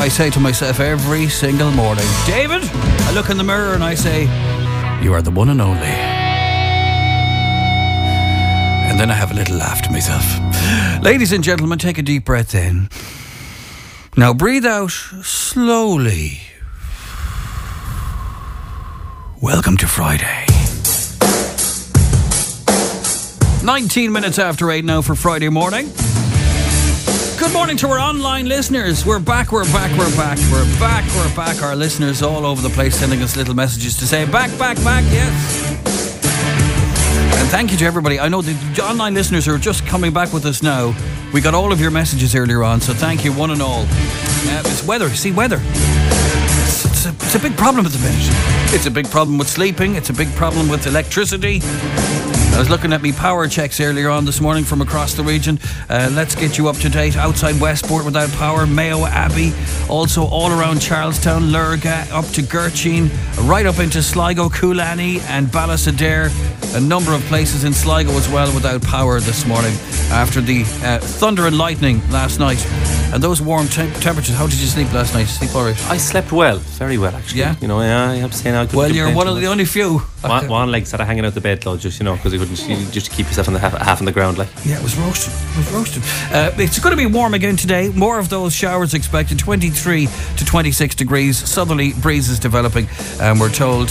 I say to myself every single morning. David, I look in the mirror and I say, you are the one and only. And then I have a little laugh to myself. Ladies and gentlemen, take a deep breath in. Now breathe out slowly. Welcome to Friday. 19 minutes after 8 now for Friday morning. Good morning to our online listeners. We're back. Our listeners all over the place sending us little messages to say back, yes. And thank you to everybody. I know the online listeners are just coming back with us now. We got all of your messages earlier on, so thank you one and all. It's weather. See, weather. It's a big problem at the minute. It's a big problem with sleeping. It's a big problem with electricity. I was looking at me power checks earlier on this morning from across the region. Let's get you up to date. Outside Westport without power, Mayo Abbey, also all around Charlestown, Lurga, up to Gurcheen, right up into Sligo, Coolani and Ballasadair. A number of places in Sligo as well without power this morning after the thunder and lightning last night. And those warm temperatures. How did you sleep last night? Sleep all right? I slept well, very well actually. Yeah? You know, I have to say now. Well, you're one of the only few. One leg sort of hanging out the bed though, just, you know, because you just to keep yourself on the half on the ground like. Yeah, it was roasted. It's going to be warm again today. More of those showers expected. 23 to 26 degrees. Southerly breezes developing. And we're told